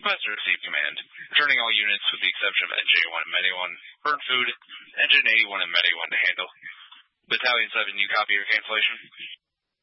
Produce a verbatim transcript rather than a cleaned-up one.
Request to receive command. Returning all units with the exception of N J one and Med one. Burn food. Engine eighty-one and Med one to handle. Battalion seven, you copy your cancellation?